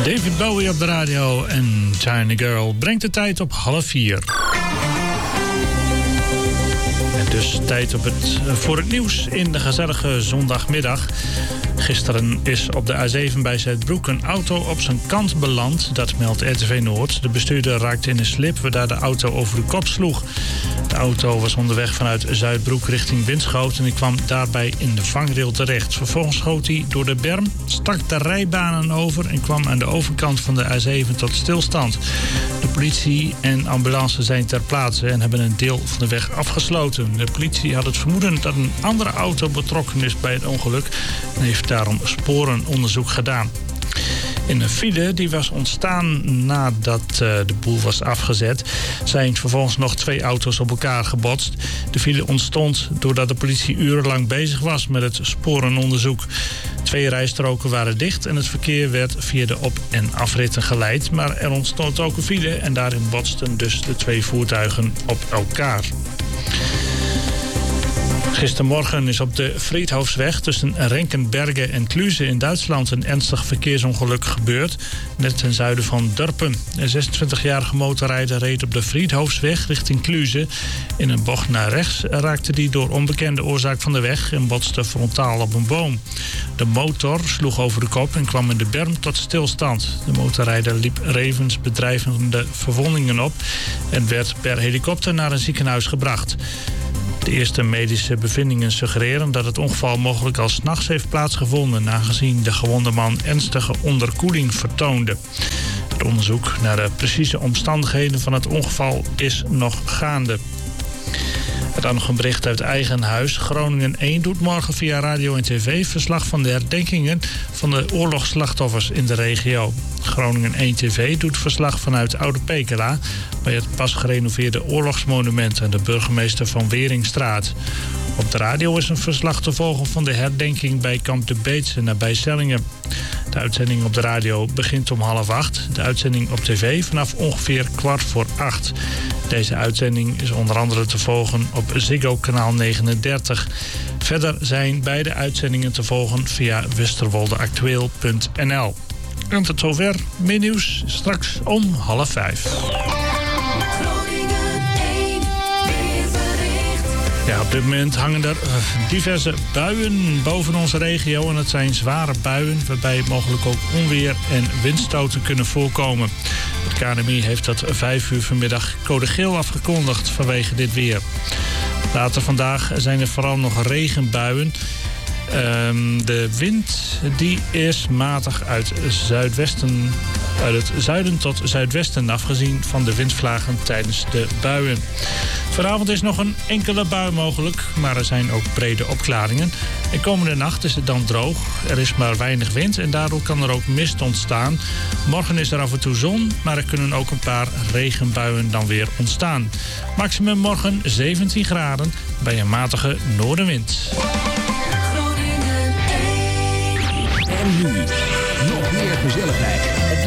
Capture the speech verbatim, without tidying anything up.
David Bowie op de radio en Tiny Girl brengt de tijd op half vier. En dus tijd op het, voor het nieuws in de gezellige zondagmiddag. Gisteren is op de A zeven bij Zuidbroek een auto op zijn kant beland. Dat meldt R T V Noord. De bestuurder raakte in een slip waardoor de auto over de kop sloeg. De auto was onderweg vanuit Zuidbroek richting Winschoten en die kwam daarbij in de vangrail terecht. Vervolgens schoot hij door de berm, stak de rijbanen over en kwam aan de overkant van de A zeven tot stilstand. De politie en ambulance zijn ter plaatse en hebben een deel van de weg afgesloten. De politie had het vermoeden dat een andere auto betrokken is bij het ongeluk en heeft daarom sporenonderzoek gedaan. In een file die was ontstaan nadat uh, de boel was afgezet, zijn vervolgens nog twee auto's op elkaar gebotst. De file ontstond doordat de politie urenlang bezig was met het sporenonderzoek. Twee rijstroken waren dicht en het verkeer werd via de op- en afritten geleid. Maar er ontstond ook een file en daarin botsten dus de twee voertuigen op elkaar. Gistermorgen is op de Friedhofsweg tussen Renkenberge en Kluze in Duitsland een ernstig verkeersongeluk gebeurd, net ten zuiden van Dorpen. Een zesentwintigjarige motorrijder reed op de Friedhofsweg richting Kluze. In een bocht naar rechts raakte die door onbekende oorzaak van de weg en botste frontaal op een boom. De motor sloeg over de kop en kwam in de berm tot stilstand. De motorrijder liep levensbedreigende verwondingen op en werd per helikopter naar een ziekenhuis gebracht. De eerste medische bevindingen suggereren dat het ongeval mogelijk al 's nachts heeft plaatsgevonden, aangezien de gewonde man ernstige onderkoeling vertoonde. Het onderzoek naar de precieze omstandigheden van het ongeval is nog gaande. Dan nog een bericht uit eigen huis. Groningen één doet morgen via radio en tv verslag van de herdenkingen van de oorlogsslachtoffers in de regio. Groningen één tv doet verslag vanuit Oude Pekela bij het pas gerenoveerde oorlogsmonument aan de burgemeester van Weringstraat. Op de radio is een verslag te volgen van de herdenking bij Kamp de Beetse nabij Sellingen. De uitzending op de radio begint om half acht. De uitzending op tv vanaf ongeveer kwart voor acht. Deze uitzending is onder andere te volgen op Ziggo kanaal negenendertig. Verder zijn beide uitzendingen te volgen via westerwoldeactueel punt n l. En tot zover. Meer nieuws straks om half vijf. Ja, op dit moment hangen er diverse buien boven onze regio. En het zijn zware buien waarbij mogelijk ook onweer en windstoten kunnen voorkomen. Het K N M I heeft tot vijf uur vanmiddag code geel afgekondigd vanwege dit weer. Later vandaag zijn er vooral nog regenbuien. Um, de wind die is matig uit, zuidwesten, uit het zuiden tot zuidwesten, afgezien van de windvlagen tijdens de buien. Vanavond is nog een enkele bui mogelijk, maar er zijn ook brede opklaringen. En komende nacht is het dan droog. Er is maar weinig wind en daardoor kan er ook mist ontstaan. Morgen is er af en toe zon, maar er kunnen ook een paar regenbuien dan weer ontstaan. Maximum morgen zeventien graden bij een matige noordenwind. En nu, nog meer gezelligheid.